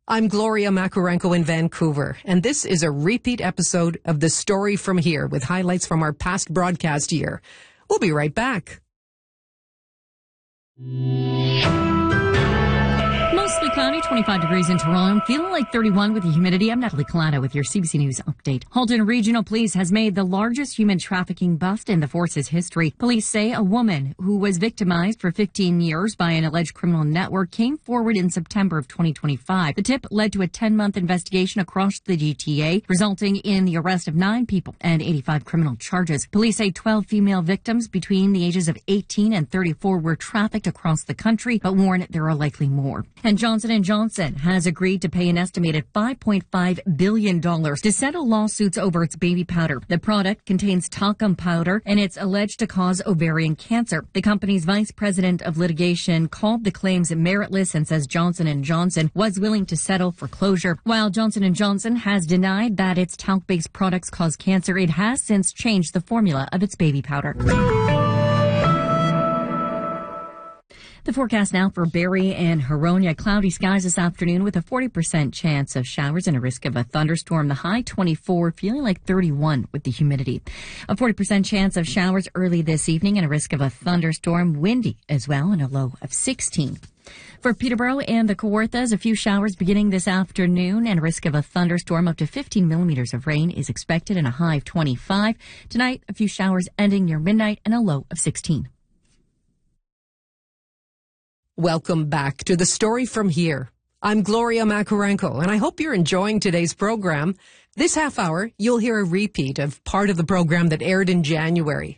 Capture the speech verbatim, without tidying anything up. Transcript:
I'm Gloria Makurenko in Vancouver, and this is a repeat episode of The Story From Here with highlights from our past broadcast year. We'll be right back. Mostly cloudy, twenty-five degrees in Toronto, feeling like thirty-one with the humidity. I'm Natalie Collada with your C B C News update. Halton Regional Police has made the largest human trafficking bust in the force's history. Police say a woman who was victimized for fifteen years by an alleged criminal network came forward in September of twenty twenty-five. The tip led to a ten-month investigation across the G T A, resulting in the arrest of nine people and eighty-five criminal charges. Police say twelve female victims between the ages of eighteen and thirty-four were trafficked across the country, but warn there are likely more. And Johnson and Johnson has agreed to pay an estimated five point five billion dollars to settle lawsuits over its baby powder. The product contains talcum powder, and it's alleged to cause ovarian cancer. The company's vice president of litigation called the claims meritless and says Johnson and Johnson was willing to settle for closure. While Johnson and Johnson has denied that its talc-based products cause cancer, it has since changed the formula of its baby powder. The forecast now for Barrie and Huronia. Cloudy skies this afternoon with a forty percent chance of showers and a risk of a thunderstorm. The high twenty-four, feeling like thirty-one with the humidity. A forty percent chance of showers early this evening and a risk of a thunderstorm. Windy as well and a low of sixteen. For Peterborough and the Kawarthas, a few showers beginning this afternoon and a risk of a thunderstorm. Up to fifteen millimeters of rain is expected and a high of twenty-five. Tonight, a few showers ending near midnight and a low of sixteen. Welcome back to The Story From Here. I'm Gloria Makurenko, and I hope you're enjoying today's program. This half hour, you'll hear a repeat of part of the program that aired in January.